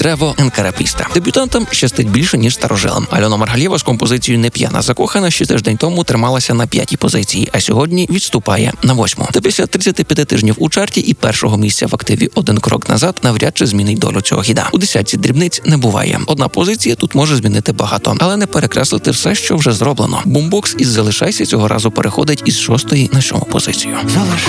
Трево Енкарапіста. Дебютантам щастить більше, ніж старожилам. Альона Маргалєва з композицією «Не п'яна закохана» ще тиждень тому трималася на 5-й позиції, а сьогодні відступає на 8-му. Та після 35 тижнів у чарті і першого місця в активі «Один крок назад» навряд чи змінить долю цього хіда. У десятці дрібниць не буває. Одна позиція тут може змінити багато, але не перекреслити все, що вже зроблено. Бумбокс із «Залишайся» цього разу переходить із 6-ї на 7-му позицію. Залишайся.